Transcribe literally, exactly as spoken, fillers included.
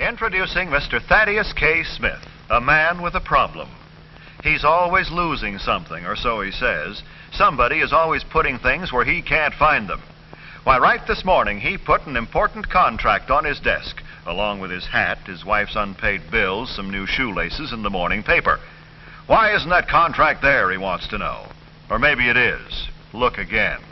Introducing Mister Thaddeus K. Smith, a man with a problem. He's always losing something, or so he says. Somebody is always putting things where he can't find them. Why, right this morning, he put an important contract on his desk, along with his hat, his wife's unpaid bills, some new shoelaces, and the morning paper. Why isn't that contract there, he wants to know. Or maybe it is. Look again.